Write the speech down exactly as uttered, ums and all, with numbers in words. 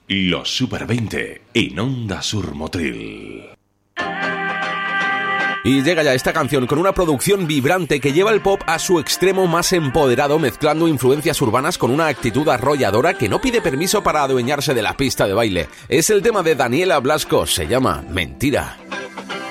Los Super veinte en Onda Sur Motril. Y llega ya esta canción con una producción vibrante que lleva el pop a su extremo más empoderado, mezclando influencias urbanas con una actitud arrolladora que no pide permiso para adueñarse de la pista de baile. Es el tema de Daniela Blasco, se llama Mentira.